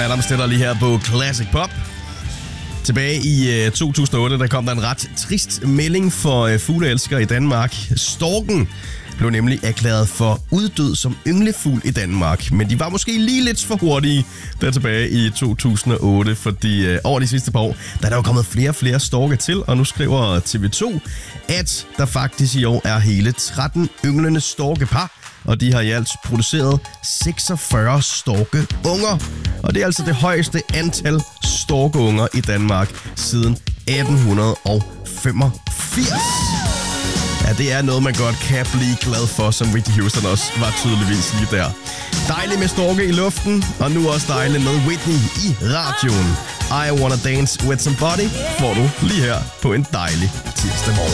Adam Stedder lige her på Classic Pop. Tilbage i 2008, der kom der en ret trist melding for fugleelskere i Danmark. Storken blev nemlig erklæret for uddød som ynglefugl i Danmark. Men de var måske lige lidt for hurtige der tilbage i 2008, fordi over de sidste par år, der er der jo kommet flere og flere storke til, og nu skriver TV2, at der faktisk i år er hele 13 ynglende storkepar, og de har i alt produceret 46 storkeunger. Og det er altså det højeste antal storkeunger i Danmark siden 1885. Ja, det er noget, man godt kan blive glad for, som Whitney Houston også var tydeligvis lige der. Dejligt med storke i luften, og nu også dejligt med Whitney i radioen. I Wanna Dance With Somebody får du lige her på en dejlig tirsdag morgen.